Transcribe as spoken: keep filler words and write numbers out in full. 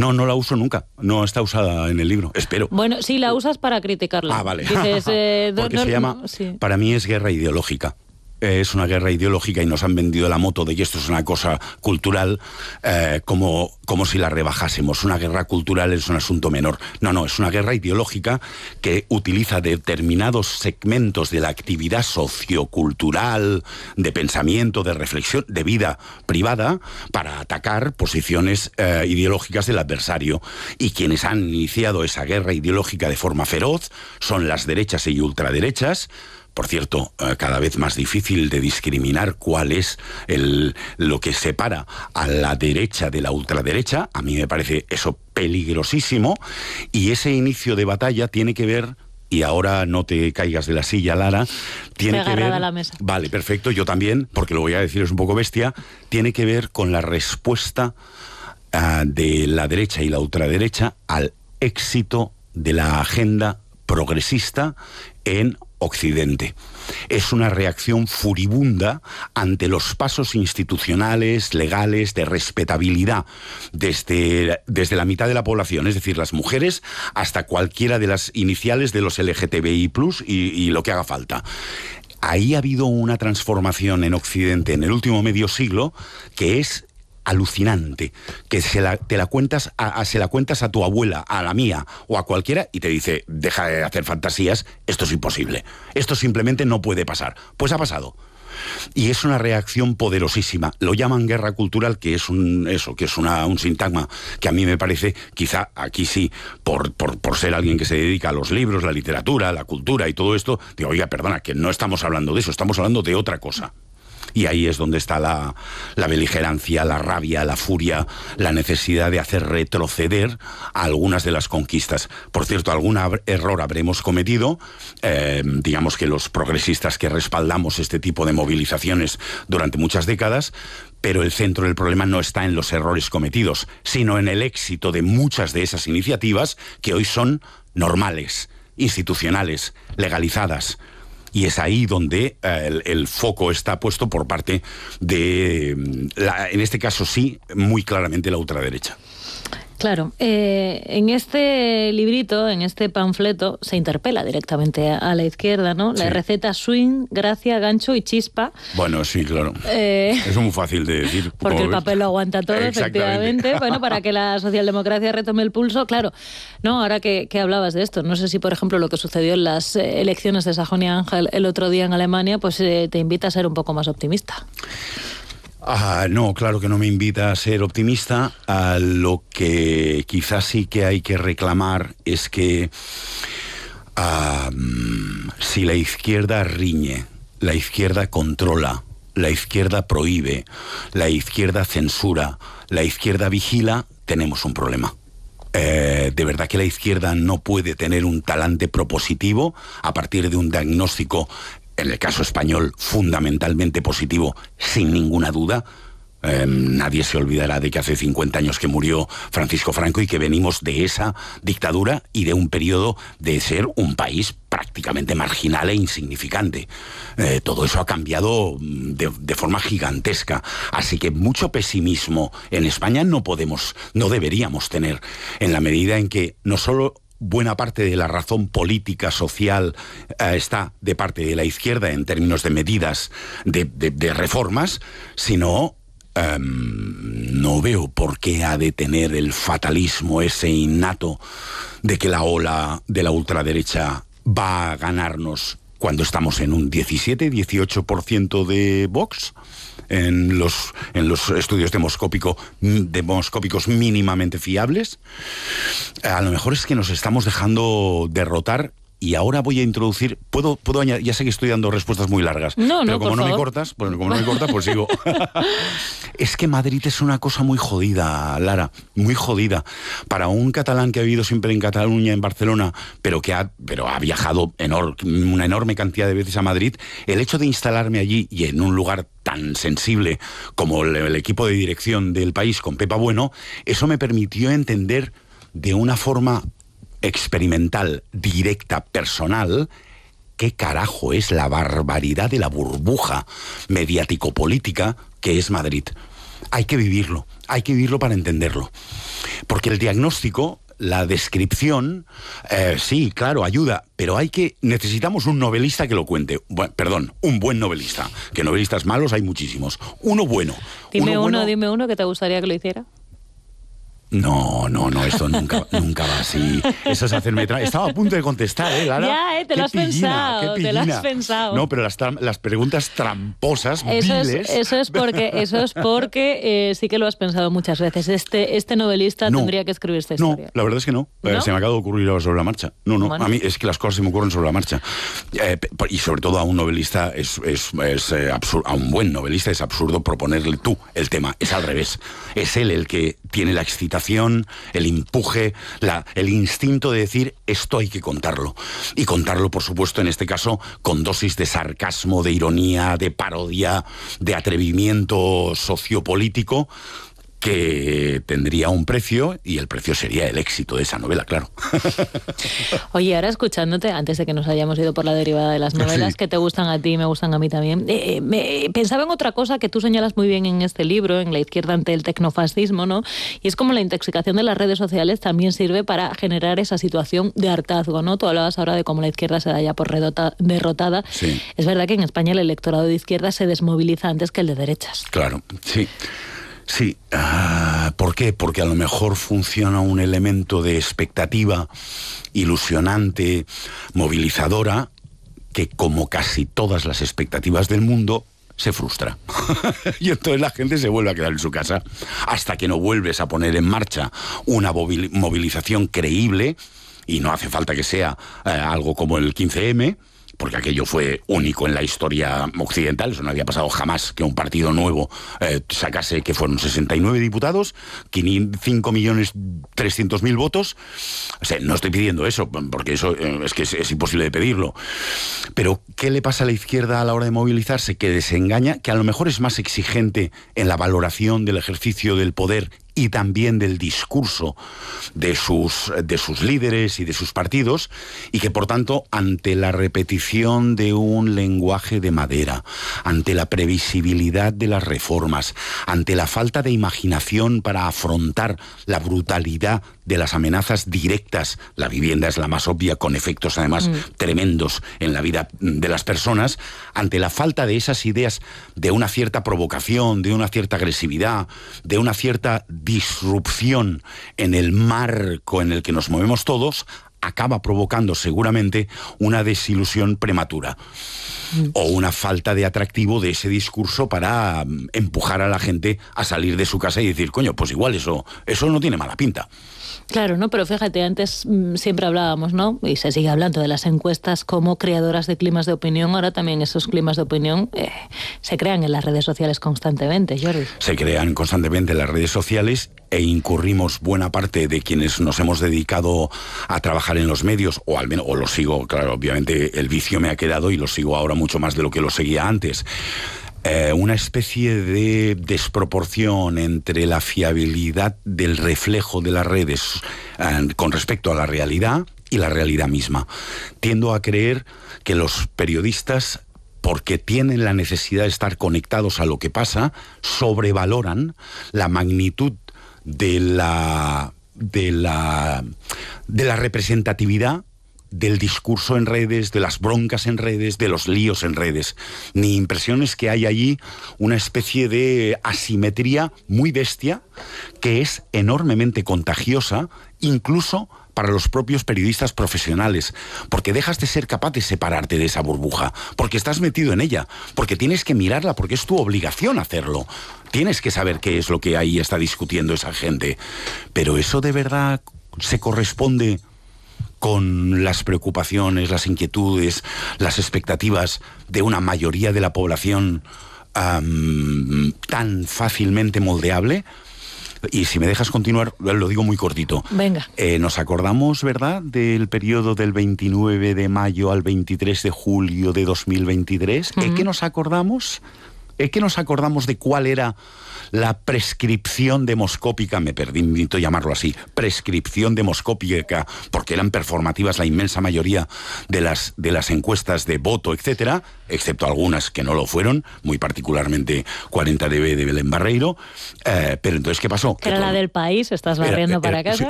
No, no la uso nunca. No está usada en el libro, espero. Bueno, sí la usas para criticarla. Ah, vale. Dices, eh, Porque no, se llama, sí. Para mí es guerra ideológica. Es una guerra ideológica y nos han vendido la moto de que esto es una cosa cultural, eh, como, como si la rebajásemos. Una guerra cultural es un asunto menor. No, no, es una guerra ideológica que utiliza determinados segmentos de la actividad sociocultural, de pensamiento, de reflexión, de vida privada, para atacar posiciones eh, ideológicas del adversario. Y quienes han iniciado esa guerra ideológica de forma feroz son las derechas y ultraderechas. Por cierto, eh, cada vez más difícil de discriminar cuál es el, lo que separa a la derecha de la ultraderecha. A mí me parece eso peligrosísimo. Y ese inicio de batalla tiene que ver... Y ahora no te caigas de la silla, Lara. Tiene Estoy que ver... a la mesa. Vale, perfecto, yo también, porque lo voy a decir, es un poco bestia. Tiene que ver con la respuesta uh, de la derecha y la ultraderecha al éxito de la agenda progresista en Occidente. Es una reacción furibunda ante los pasos institucionales, legales, de respetabilidad desde, desde la mitad de la población, es decir, las mujeres, hasta cualquiera de las iniciales de los L G T B I plus, y, y lo que haga falta. Ahí ha habido una transformación en Occidente en el último medio siglo que es alucinante, que se la, te la cuentas a, a, se la cuentas a tu abuela, a la mía o a cualquiera y te dice, deja de hacer fantasías, esto es imposible, esto simplemente no puede pasar. Pues ha pasado. Y es una reacción poderosísima. Lo llaman guerra cultural, que es un eso, que es una, un sintagma que a mí me parece, quizá aquí sí, por, por, por ser alguien que se dedica a los libros, la literatura, la cultura y todo esto, digo, oiga, perdona, que no estamos hablando de eso, estamos hablando de otra cosa. Y ahí es donde está la, la beligerancia, la rabia, la furia, la necesidad de hacer retroceder a algunas de las conquistas. Por cierto, algún error habremos cometido. Eh, digamos que los progresistas que respaldamos este tipo de movilizaciones durante muchas décadas, pero el centro del problema no está en los errores cometidos, sino en el éxito de muchas de esas iniciativas que hoy son normales, institucionales, legalizadas. Y es ahí donde eh, el, el foco está puesto por parte de, la, en este caso sí, muy claramente la ultraderecha. Claro, eh, en este librito, en este panfleto, se interpela directamente a, a la izquierda, ¿no? La sí. receta swing, gracia, gancho y chispa. Bueno, sí, claro. Eh, es muy fácil de decir. Porque el papel lo aguanta todo, efectivamente. Bueno, para que la socialdemocracia retome el pulso, claro. No, ahora que, que hablabas de esto, no sé si, por ejemplo, lo que sucedió en las elecciones de Sajonia-Anhalt el otro día en Alemania, pues eh, te invita a ser un poco más optimista. Ah, no, claro que no me invita a ser optimista. A lo que quizás sí que hay que reclamar es que um, si la izquierda riñe, la izquierda controla, la izquierda prohíbe, la izquierda censura, la izquierda vigila, tenemos un problema. Eh, de verdad que la izquierda no puede tener un talante propositivo a partir de un diagnóstico, en el caso español, fundamentalmente positivo, sin ninguna duda. Eh, nadie se olvidará de que hace cincuenta años que murió Francisco Franco y que venimos de esa dictadura y de un periodo de ser un país prácticamente marginal e insignificante. Eh, todo eso ha cambiado de, de forma gigantesca. Así que mucho pesimismo en España no podemos, no deberíamos tener, en la medida en que no solo buena parte de la razón política, social, eh, está de parte de la izquierda en términos de medidas de, de, de reformas, sino um, no veo por qué ha de tener el fatalismo ese innato de que la ola de la ultraderecha va a ganarnos cuando estamos en un diecisiete, dieciocho por ciento de Vox. En los, en los estudios demoscópico, demoscópicos mínimamente fiables. A lo mejor es que nos estamos dejando derrotar. Y ahora voy a introducir, puedo, puedo añadir, ya sé que estoy dando respuestas muy largas, no, no, pero como no favor. me cortas, pues como no me cortas, pues sigo. Es que Madrid es una cosa muy jodida, Lara, muy jodida. Para un catalán que ha vivido siempre en Cataluña, en Barcelona, pero que ha, pero ha viajado enor, una enorme cantidad de veces a Madrid, el hecho de instalarme allí y en un lugar tan sensible como el, el equipo de dirección del país con Pepa Bueno, eso me permitió entender de una forma experimental, directa, personal, qué carajo es la barbaridad de la burbuja mediático-política que es Madrid. hay que vivirlo, hay que vivirlo para entenderlo. Porque el diagnóstico, la descripción, eh, sí, claro, ayuda, pero hay que necesitamos un novelista que lo cuente. Bueno, perdón, un buen novelista. Que novelistas malos hay muchísimos. Uno bueno. Dime uno, uno, bueno, dime uno que te gustaría que lo hiciera. No, no, no, esto nunca, nunca va así. Eso es hacerme... Tra- Estaba a punto de contestar, ¿eh, Lara? Ya, ¿eh? Te lo has pillina, pensado, te lo has pensado. No, pero las, tra- las preguntas tramposas, Eso viles... es, eso es porque, eso es porque eh, sí que lo has pensado muchas veces. Este, este novelista no, tendría que escribir esta no, historia. la verdad es que no. ¿No? Eh, se me acaba de ocurrir sobre la marcha. No, no, Bueno. a mí es que las cosas se me ocurren sobre la marcha. Eh, y sobre todo a un novelista, es, es, es eh, absurdo, a un buen novelista es absurdo proponerle tú el tema. Es al revés. Es él el que tiene la excitación, el empuje, la, el instinto de decir esto hay que contarlo. Y contarlo, por supuesto, en este caso, con dosis de sarcasmo, de ironía, de parodia, de atrevimiento sociopolítico, que tendría un precio, y el precio sería el éxito de esa novela, claro. Oye, ahora escuchándote, antes de que nos hayamos ido por la derivada de las novelas, Sí. que te gustan a ti y me gustan a mí también, eh, me, pensaba en otra cosa que tú señalas muy bien en este libro, en La izquierda ante el tecnofascismo, ¿no? Y es como la intoxicación de las redes sociales también sirve para generar esa situación de hartazgo, ¿no? Tú hablabas ahora de cómo la izquierda se da ya por redota, derrotada. Sí. Es verdad que en España el electorado de izquierda se desmoviliza antes que el de derechas. Claro, sí. Sí, uh, ¿por qué? Porque a lo mejor funciona un elemento de expectativa ilusionante, movilizadora, que como casi todas las expectativas del mundo, se frustra. Y entonces la gente se vuelve a quedar en su casa hasta que no vuelves a poner en marcha una movilización creíble, y no hace falta que sea uh, algo como el quince eme, porque aquello fue único en la historia occidental. Eso no había pasado jamás, que un partido nuevo eh, sacase, que fueron sesenta y nueve diputados, cinco millones trescientos mil votos. O sea, no estoy pidiendo eso, porque eso eh, es que es, es imposible de pedirlo. Pero, ¿qué le pasa a la izquierda a la hora de movilizarse? Que desengaña, que a lo mejor es más exigente en la valoración del ejercicio del poder y también del discurso de sus, de sus líderes y de sus partidos, y que por tanto, ante la repetición de un lenguaje de madera, ante la previsibilidad de las reformas, ante la falta de imaginación para afrontar la brutalidad de las amenazas directas, la vivienda es la más obvia, con efectos además mm. tremendos en la vida de las personas, ante la falta de esas ideas de una cierta provocación, de una cierta agresividad, de una cierta disrupción en el marco en el que nos movemos todos, acaba provocando seguramente una desilusión prematura mm. o una falta de atractivo de ese discurso para um, empujar a la gente a salir de su casa y decir, coño, pues igual eso, eso no tiene mala pinta. Claro, ¿no? Pero fíjate, antes mmm, siempre hablábamos, ¿no? Y se sigue hablando de las encuestas como creadoras de climas de opinión. Ahora también esos climas de opinión eh, se crean en las redes sociales constantemente, Jordi. Se crean constantemente en las redes sociales e incurrimos buena parte de quienes nos hemos dedicado a trabajar en los medios, o al menos, o lo sigo, claro, obviamente el vicio me ha quedado y lo sigo ahora mucho más de lo que lo seguía antes. Eh, una especie de desproporción entre la fiabilidad del reflejo de las redes eh, con respecto a la realidad y la realidad misma. Tiendo a creer que los periodistas, porque tienen la necesidad de estar conectados a lo que pasa, sobrevaloran la magnitud de la, de la, de la representatividad del discurso en redes, de las broncas en redes, de los líos en redes. Mi impresión es que hay allí una especie de asimetría muy bestia que es enormemente contagiosa, incluso para los propios periodistas profesionales, porque dejas de ser capaz de separarte de esa burbuja, porque estás metido en ella, porque tienes que mirarla, porque es tu obligación hacerlo. Tienes que saber qué es lo que ahí está discutiendo esa gente. Pero eso de verdad se corresponde con las preocupaciones, las inquietudes, las expectativas de una mayoría de la población um, tan fácilmente moldeable. Y si me dejas continuar, lo digo muy cortito. Venga. Eh, nos acordamos, ¿verdad?, del periodo del veintinueve de mayo al veintitrés de julio de dos mil veintitrés. Uh-huh. ¿Eh, ¿Qué nos acordamos? Es que nos acordamos de cuál era la prescripción demoscópica, me permito llamarlo así, prescripción demoscópica, porque eran performativas la inmensa mayoría de las, de las encuestas de voto, etcétera, excepto algunas que no lo fueron, muy particularmente cuarenta D B de Belén Barreiro. Eh, pero entonces, ¿qué pasó? Que era la del País, estás barriendo era, para era, casa.